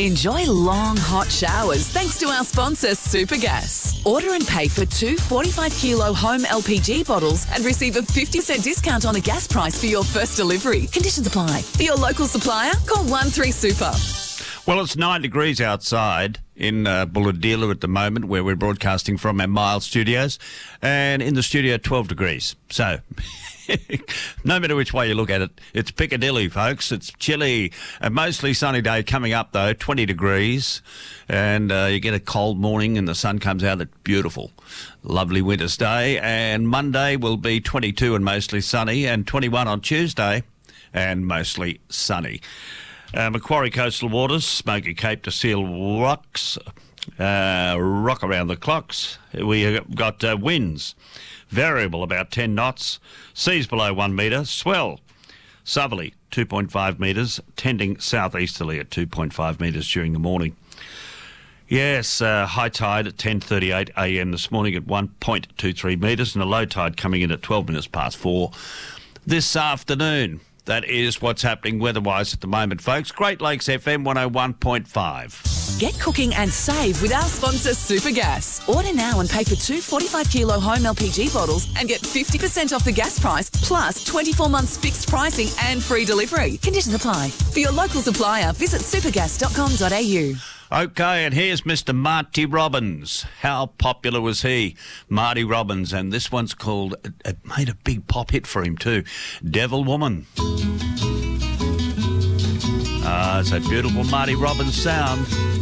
Enjoy long, hot showers thanks to our sponsor, Supergas. Order and pay for 2 45-kilo home LPG bottles and receive a 50% discount on the gas price for your first delivery. Conditions apply. For your local supplier, call 13Super. Well, it's 9 degrees outside in Bulahdelah at the moment, where we're broadcasting from our Miles studios, and in the studio 12 degrees. So, no matter which way you look at it, it's Piccadilly, folks. It's chilly. A mostly sunny day coming up, though, 20 degrees, and you get a cold morning and the sun comes out. It's beautiful. Lovely winter's day, and Monday will be 22 and mostly sunny, and 21 on Tuesday and mostly sunny. Macquarie Coastal Waters, Smoky Cape to Seal Rocks, rock around the clocks. We have got winds, variable about 10 knots, seas below 1 metre, swell, southerly 2.5 metres, tending southeasterly at 2.5 metres during the morning. Yes, high tide at 10:38 a.m. this morning at 1.23 metres, and a low tide coming in at 12 minutes past 4 this afternoon. That is what's happening weather-wise at the moment, folks. Great Lakes FM 101.5. Get cooking and save with our sponsor, Supergas. Order now and pay for 2 45-kilo home LPG bottles and get 50% off the gas price, plus 24 months fixed pricing and free delivery. Conditions apply. For your local supplier, visit supergas.com.au. Okay, and here's Mr. Marty Robbins. How popular was he? Marty Robbins, and this one's called, it made a big pop hit for him too, Devil Woman. It's a beautiful Marty Robbins sound.